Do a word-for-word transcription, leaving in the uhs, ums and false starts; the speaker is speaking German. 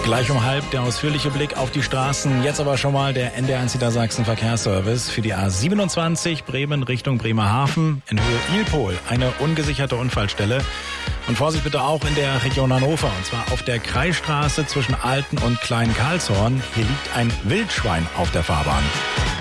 Gleich um halb der ausführliche Blick auf die Straßen. Jetzt aber schon mal der N D R eins Niedersachsen Verkehrsservice für die A siebenundzwanzig Bremen Richtung Bremerhaven in Höhe Ilpol. Eine ungesicherte Unfallstelle. Und Vorsicht bitte auch in der Region Hannover. Und zwar auf der Kreisstraße zwischen Alten und Klein Karlshorn. Hier liegt ein Wildschwein auf der Fahrbahn.